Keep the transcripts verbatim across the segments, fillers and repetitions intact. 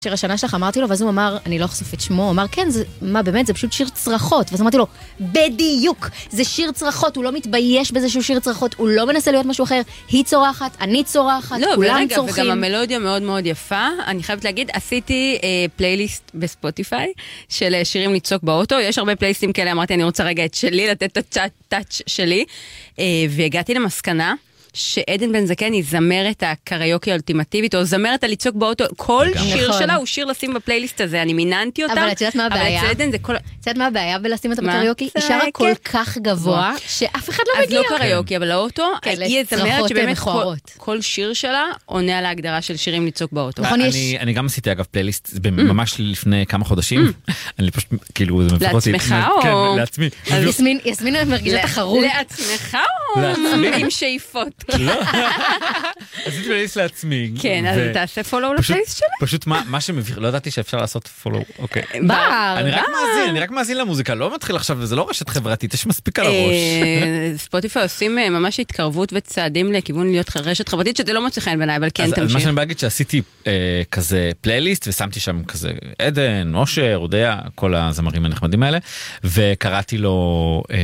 שיר השנה שלך, אמרתי לו, ואז הוא אמר, אני לא אחשוף את שמו, הוא אמר, כן, זה, מה באמת, זה פשוט שיר צרחות, ואז אמרתי לו, בדיוק, זה שיר צרחות, הוא לא מתבייש בזה שהוא שיר צרחות, הוא לא מנסה להיות משהו אחר, היא צורחת, אני צורחת, לא, כולם ורגע, צורחים. וגם המלודיה מאוד מאוד יפה, אני חייבת להגיד, עשיתי אה, פלייליסט בספוטיפיי, של אה, שירים לצעוק באוטו, יש הרבה פלייליסטים כאלה, אמרתי, אני רוצה רגע את שלי, לתת את הטאץ' שלי, אה, והגעתי למסקנה, שעדן בן זקן היא זמרת הקריוקי האולטימטיבית, או זמרת הלצעוק באוטו, כל שיר נכון. שלה הוא שיר לשים בפלייליסט הזה, אני מיננתי אותה. אבל את יודעת מה הבעיה? אבל אצל עדן זה כל... את יודעת מה הבעיה בלשים אותה מה? בקריוקי? היא שרה צעקת. כל כך גבוה, שאף אחד לא אז מגיע. לא קריוקי, אבל האוטו, כן, היא זמרת לצרחות שבאמת כל, מכוערות. כל שיר שלה עונה על ההגדרה של שירים לצעוק באוטו. נכון, יש- אני אני גם עשיתי אגב פלייליסט ממש לפני כמה חודשים, אני פשוט כאילו זה מפריע אותי. לעצמך כן, או- לעצמי. אז- יסמין, יסמין מרגישה תחרות. לעצמך או לעצמי. עם שאיפות? לא. עשיתי פלייליסט לעצמי. כן, אז ו- תעשה פולו פשוט- לפלייליסט שלה. פשוט מה מה שמביא, לא ידעתי שאפשר לעשות פולו, אוקיי. בר, אני רק בר. מאזין, אני רק מאזין למוזיקה, לא מתחיל עכשיו, זה לא רשת חברתית, יש מספיק על הראש. אה, ספוטיפיי עושים אה, ממש התקרבות וצעדים לכיוון להיות רשת חברתית, שזה לא מוצא חן בעיניי, אבל כן אז- אז מה תמשיך. שאני בא להגיד שעשיתי אה, כזה פלייליסט ושמתי שם כזה עדן, אושר, אודיה, כל הזמרים הנחמדים האלה, וקראתי לו, אה,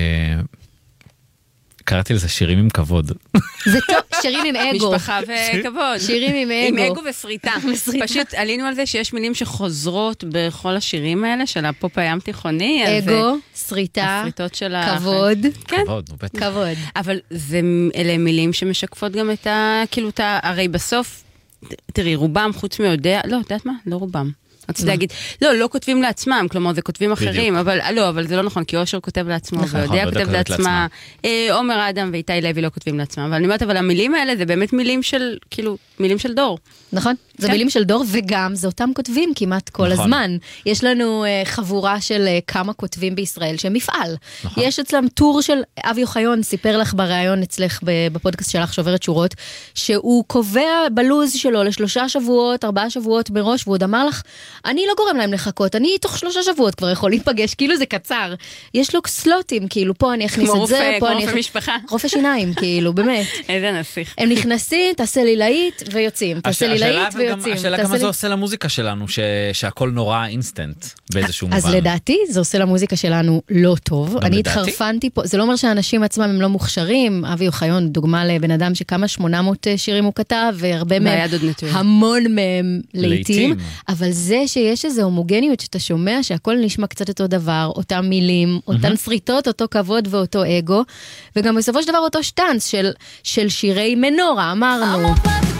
קראתי לזה שירים עם כבוד. זה טוב, שירים עם אגו. משפחה וכבוד. שירים עם עם אגו. אגו וסריטה. וסריטה. פשוט עלינו על זה שיש מילים שחוזרות בכל השירים האלה של הפופ הים תיכוני. אז, אגו, אה, סריטה, הסריטות של ה... כבוד, כן. כבוד, נו בטח. כבוד. אבל זה, אלה מילים שמשקפות גם את ה... כאילו, את ה... הרי בסוף, תראי, רובם חוץ מיודע, לא, יודעת מה? לא רובם. רציתי להגיד, לא, לא כותבים לעצמם, כלומר, זה כותבים אחרים, אבל לא, אבל זה לא נכון, כי אושר כותב לעצמו, נכון, ויודע ויודע כותב כותבת לעצמה, אה, עומר אדם ואיתי לוי לא כותבים לעצמם, אבל אני אומרת, אבל המילים האלה זה באמת מילים של, כאילו, מילים של דור. נכון? זה כן. מילים של דור, וגם זה אותם כותבים כמעט כל נכון. הזמן. יש לנו uh, חבורה של uh, כמה כותבים בישראל שהם מפעל. נכון. יש אצלם טור של אבי אוחיון, סיפר לך בריאיון אצלך ב- בפודקאסט שלך שוברת שורות, שהוא קובע בלוז שלו לשלושה שבועות, ארבעה שבועות מראש, והוא עוד אמר לך, אני לא גורם להם לחכות, אני תוך שלושה שבועות כבר יכול להיפגש, כאילו זה קצר. יש לו סלוטים, כאילו פה אני אכניס כמו את זה, רופא, פה כמו אני רופא אכניס... משפחה. רופא שיניים, כאילו, באמת. איזה נסיך. הם נכנסים, תעשה לי להיט ויוצאים, תעשה לי השאלה להיט אבל גם- ויוצאים. השאלה תעשה כמה לי- זה עושה למוזיקה שלנו, ש- שהכל נורא אינסטנט באיזשהו מובן. אז לדעתי זה עושה למוזיקה שלנו לא טוב. אני לדעתי. התחרפנתי פה, זה לא אומר שהאנשים עצמם הם לא מוכשרים. אבי אוחיון, דוגמה לבן אדם שכמה שמונה מאות שירים הוא כתב, והרבה מהם, והיד עוד נטויה. המון מהם לעיתים. לעיתים. אבל זה שיש איזו הומוגניות שאתה שומע שהכל נשמע קצת אותו דבר, אותם מילים, אותן שריטות, אותו כבוד ואותו אגו, וגם בסופו של דבר אותו שטנץ של, של שירי מנורה, אמרנו.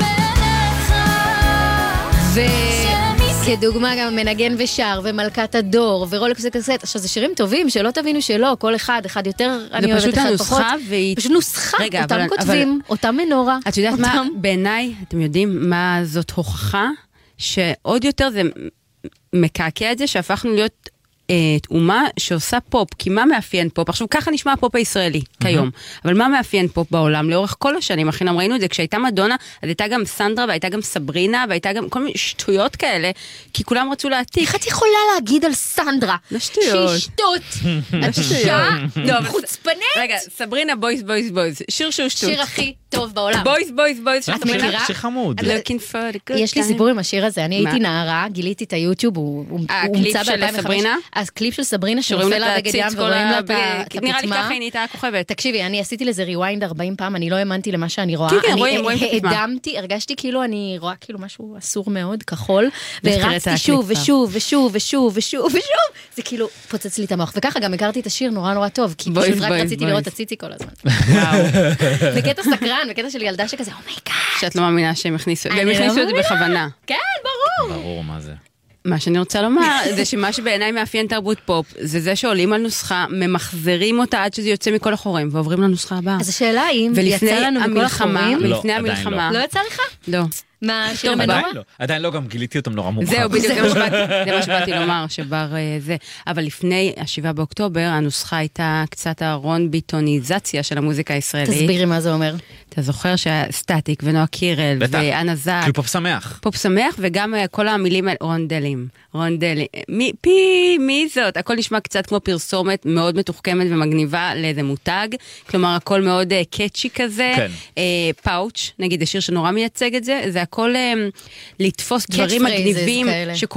וכדוגמה גם מנגן ושר, ומלכת הדור, ורולקס וקסט. עכשיו, זה שירים טובים, שלא תבינו שלא, כל אחד, אחד יותר, אני אוהבת, פשוט אחד פחות. הנוסחה, והיא... פשוט נוסחה, רגע, אותם אבל- כותבים, אותם מנורה. את יודעת מה, אותם- בעיניי, אתם יודעים מה זאת הוכחה? שעוד יותר זה מקעקע את זה שהפכנו להיות אה, אומה שעושה פופ, כי מה מאפיין פופ? עכשיו ככה נשמע הפופ הישראלי כיום, אבל מה מאפיין פופ בעולם לאורך כל השנים? אחי, ראינו את זה, כשהייתה מדונה, אז הייתה גם סנדרה, והייתה גם סברינה, והייתה גם כל מיני שטויות כאלה, כי כולם רצו להעתיק. איך את יכולה להגיד על סנדרה? לא שטויות. שהיא שטות. את אישה לא, אבל- חוצפנית. רגע, סברינה בויז בויז בויז, שיר שהוא שטות. שיר הכי טוב בעולם. בויז בויז בויז. את מכירה? שיר חמוד. Looking for the good יש לי time. סיפור עם השיר הזה, אני מה? הייתי נערה, גיליתי את היוטיוב, הוא הוא- אה, הוא הקליפ הומצא של ב-אלפיים וחמש. סברינה? אז קליפ של סברינה שרואים שנופל לה לה את בגד ים הציץ, כל ורואים לה ה... את ה- את נראה לי הפצמה. ככה היא נהייתה כוכבת. תקשיבי, אני עשיתי לזה ריוויינד ארבעים פעם, אני לא האמנתי למה שאני רואה. כן, כן, אני רואים, רואים את הפצמה. האדמתי, הרגשתי כאילו אני רואה כאילו משהו אסור מאוד, כחול, תראה את והרצתי הקליפ שוב כבר. ושוב ושוב ושוב ושוב ושוב, זה כאילו פוצץ לי את המוח. וככה גם הכרתי את השיר נורא נורא טוב, כי בויז, פשוט רק בויז, רציתי בויז. לראות את הציצי כל הזמן. וואו. בקטע סקרן, בקטע של ילדה שכזה, אומייגאד. שאת לא מאמינה שהם הכניסו, והם אני לא הכניסו את זה מאמינה. בכוונה. כן, ברור. ברור מה זה. מה שאני רוצה לומר, זה שמה שבעיניי מאפיין תרבות פופ, זה זה שעולים על נוסחה, ממחזרים אותה עד שזה יוצא מכל החורים, ועוברים לנוסחה הבאה. אז השאלה האם ולפני יצא לנו מכל המלחמה, החורים? לא, לפני עדיין המלחמה. לא יצא לך? לא. מה, שיר טוב, מנורה? עדיין לא, עדיין לא, גם גיליתי אותם נורא מאוחר. זהו, בדיוק, זה מה שבאתי- זה מה שבאתי לומר, שבר אה, זה. אבל לפני השבעה באוקטובר, הנוסחה הייתה קצת הרון ביטוניזציה של המוזיקה הישראלית. תסבירי מה זה אומר. אתה זוכר שהיה סטטיק ונועה קירל ואנה זק. כאילו פופ שמח. פופ שמח, וגם כל המילים האלה, רונדלים, רונדלים, מי, פי, מי זאת? הכל נשמע קצת כמו פרסומת מאוד מתוחכמת ומגניבה לאיזה מותג, כלומר הכל מאוד קאצ'י כזה, כן. פאוץ', נגיד השיר שנורא מייצג את זה, זה הכל לתפוס דברים מגניבים,